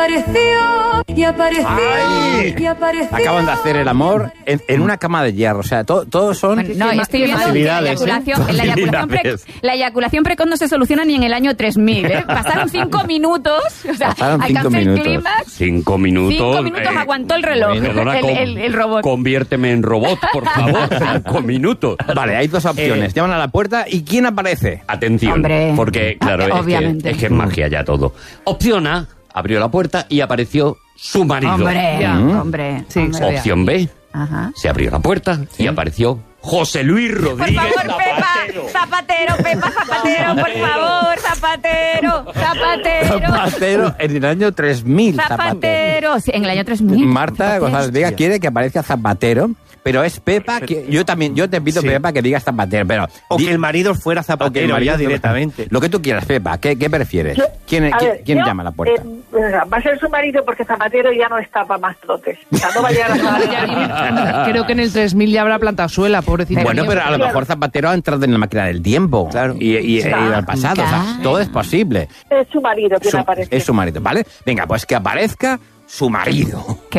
Acaban de hacer el amor en una cama de hierro. O sea, todos son... Bueno, no, estoy viendo que la eyaculación precoz no se soluciona ni en el año 3000, ¿eh? Pasaron 5 minutos. O sea, pasaron 5 alcanzó minutos. el clímax. 5 minutos. 5 minutos aguantó el reloj. Perdona, el robot. Conviérteme en robot, por favor. 5 minutos. Vale, hay dos opciones. Llaman a la puerta y ¿quién aparece? Atención, Hombre. porque claro, Obviamente. es que es magia ya todo. Opción A, abrió la puerta y apareció su marido. Hombre. Sí, Opción B, Ajá. se abrió la puerta y apareció José Luis Por Rodríguez favor, Pepa. Zapatero, Pepa, Zapatero, por favor. Zapatero. Zapatero en el año 3000. Zapatero. Sí, en el año 3000. Marta Zapatero. González Vega quiere que aparezca Zapatero, pero es Pepa que... Yo te pido, Sí. Pepa, que digas Zapatero, pero... O que el marido fuera Zapatero ya directamente. Lo que tú quieras, Pepa. ¿Qué prefieres? ¿Quién llama a la puerta? Va a ser su marido porque Zapatero ya no está para más trotes. O sea, no va a llegar a Creo que en el 3000 ya habrá plantado suela, pobrecito. Bueno, pero a lo mejor Zapatero ha entrado en la máquina del tiempo. Claro. Y ha ido al pasado. O sea, todo es posible. Es su marido quien aparece. Es su marido, ¿vale? Venga, pues que aparezca su marido. Que